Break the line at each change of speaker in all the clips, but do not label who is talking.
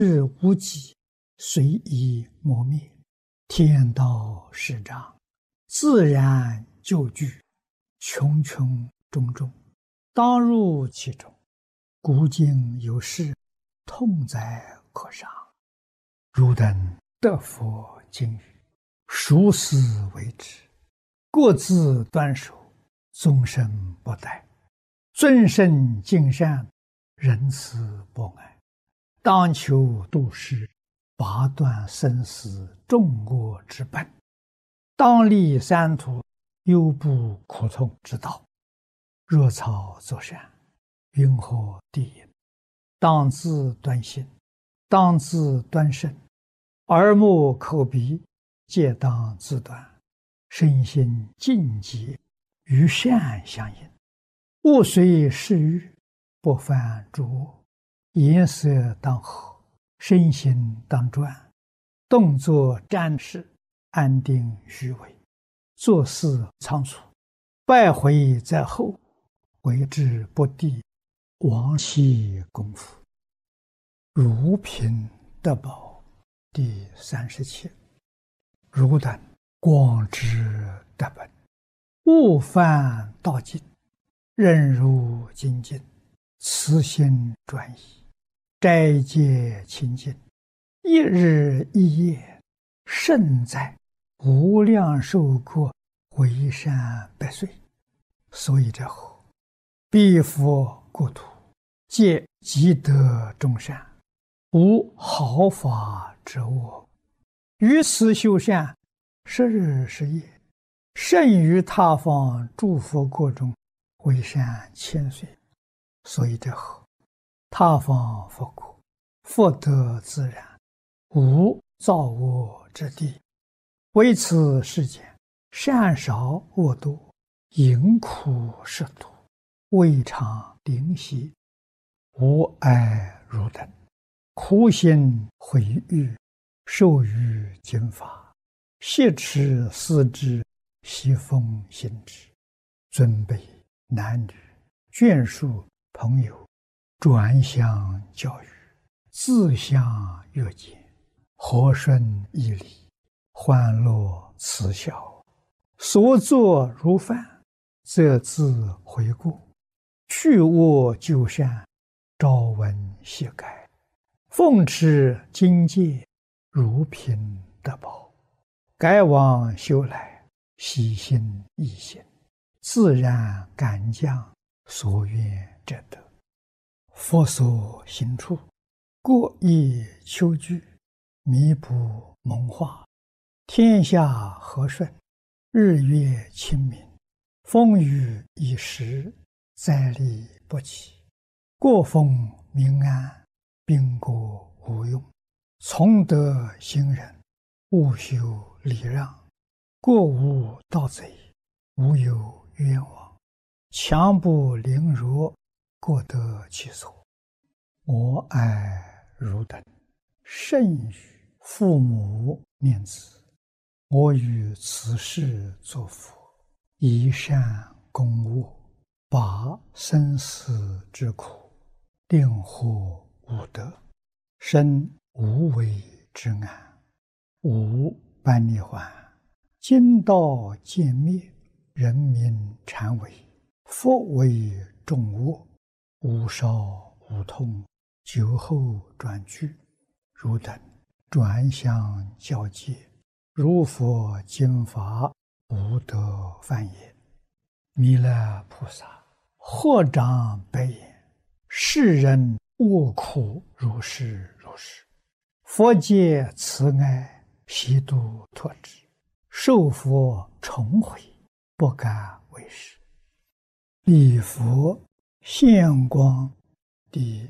日无极，随意磨灭。天道始长，自然就具，穷穷种种，当入其中。古今有事，痛哉可伤。汝等得佛经语，熟思为之，各自端守，终身不殆。尊圣敬善，仁慈博爱，当求度世，拔断生死众恶之本，当立三途，忧怖苦痛之道。若草作善，云何地也？当自端心，当自端身，耳目口鼻皆当自端，身心净洁，与善相应。物随事欲，不犯诸恶。颜色当和，身心当专，动作瞻视，安定虚伪，做事仓促，败毁在后，为之不第，亡其功夫。如贫得宝第37。汝等广知得本，勿犯道尽，任如精进，慈心专一，斋戒清净，一日一夜，胜在无量寿国，回山百岁。所以者何？彼佛国土，皆积德众善，无毫发之恶。于此修善，10日10夜，胜于他方诸佛国中，回山千岁。所以者何？他方佛国，福德自然，无造恶之地。为此世间，善少恶多，淫苦食毒，未尝灵犀。吾爱汝等，苦心毁誉，受于经法，挟持思之，习奉行之。尊卑男女，眷属朋友，转相教育，自相约见，和顺义理，欢乐慈孝，所作如饭，则自悔过，去恶就善，朝闻夕改，奉持经戒，如贫得宝。改往修来，喜心易行，自然感将，所愿者得。佛所行处，过意求具，弥补蒙化，天下和顺，日月清明，风雨已时，灾利不起。国风民安，兵国无用。从德行人，勿修礼让，国无盗贼，无有冤枉。强不凌弱，各得其所。我爱汝等，甚于父母念子。我于此世作佛，以善攻恶，拔生死之苦，令获无得，生无为之安，无般涅槃。今道渐灭，人民禅为，佛为众恶，无少无痛，久后转居。汝等转相教戒，如佛经法，无得犯也。弥勒菩萨合掌白言：世人恶苦如是如是，佛界慈爱，悉度脱之，受佛重悔，不敢为是。礼佛现光第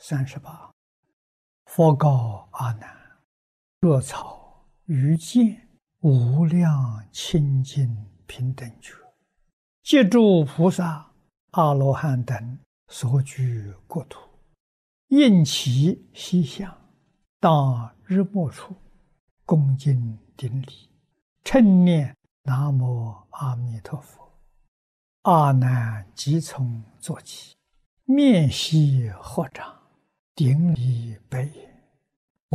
38。佛告阿难：若草于见无量清净平等觉，借诸菩萨阿罗汉等所居国土，应其西向，当日没处，恭敬顶礼，称念南无阿弥陀佛。阿难即从坐起，面悉合掌，顶礼白言：